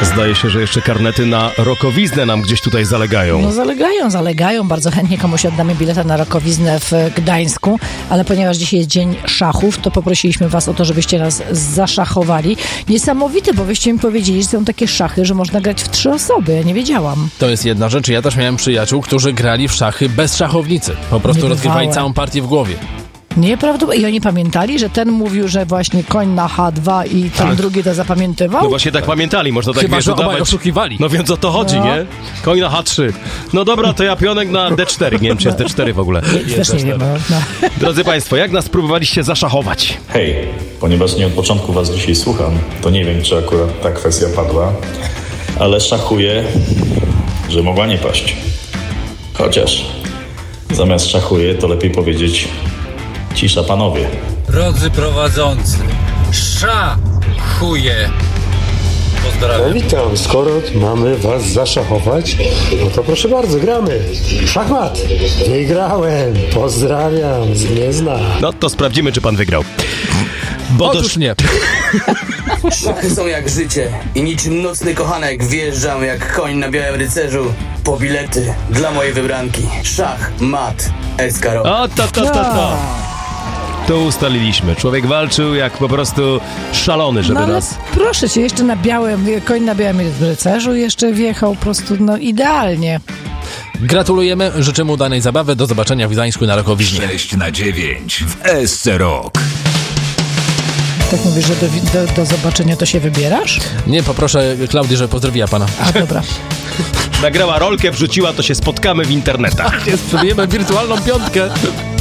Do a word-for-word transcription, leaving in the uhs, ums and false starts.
Zdaje się, że jeszcze karnety na rokowiznę nam gdzieś tutaj zalegają. No zalegają, zalegają. Bardzo chętnie komuś oddamy bileta na rokowiznę w Gdańsku, ale ponieważ dzisiaj jest dzień szachów, to poprosiliśmy was o to, żebyście nas zaszachowali. Niesamowite, bo wyście mi powiedzieli, że są takie szachy, że można grać w trzy osoby. Ja nie wiedziałam. To jest jedna rzecz. Ja też miałem przyjaciół, którzy grali w szachy bez szachownicy. Po prostu rozgrywali całą partię w głowie. Nieprawdopodobne. I oni pamiętali, że ten mówił, że właśnie koń na H dwa i ten tak. drugi to zapamiętywał? No właśnie tak pamiętali, można tak Chyba, wiesz, że obaj dodawać. oszukiwali. No więc o to chodzi, no. nie? Koń na H trzy. No dobra, to ja pionek na D cztery. Nie wiem, czy jest D cztery w ogóle. Nie, też nie wiem. No. Drodzy Państwo, jak nas próbowaliście zaszachować? Hej, ponieważ nie od początku was dzisiaj słucham, to nie wiem, czy akurat ta kwestia padła, ale szachuję, że mogła nie paść. Chociaż zamiast szachuję, to lepiej powiedzieć cisza, panowie. Drodzy prowadzący, szachuję. Pozdrawiam. No witam, skoro mamy was zaszachować, no to proszę bardzo, gramy. Szachmat. Wygrałem. Pozdrawiam z Gniezna. No to sprawdzimy, czy pan wygrał. Bo Otóż to... nie. Szachy są jak życie i niczym nocny kochanek wjeżdżam jak koń na białym rycerzu po bilety dla mojej wybranki. Szach, mat, Escaro. O, to, to, to, to. Tu ustaliliśmy. Człowiek walczył jak po prostu szalony, żeby no, ale nas... proszę cię, jeszcze na białym, koń na białym rycerzu jeszcze wjechał po prostu, no idealnie. Gratulujemy, życzymy udanej zabawy. Do zobaczenia w Gdańsku na rokowiźnie. sześć na dziewięć w S C Rock. Tak mówisz, że do, do, do zobaczenia to się wybierasz? Nie, poproszę Klaudię, żeby pozdrowiła pana. A, dobra. Nagrała rolkę, wrzuciła, to się spotkamy w internetach. Jest, przebijemy wirtualną piątkę.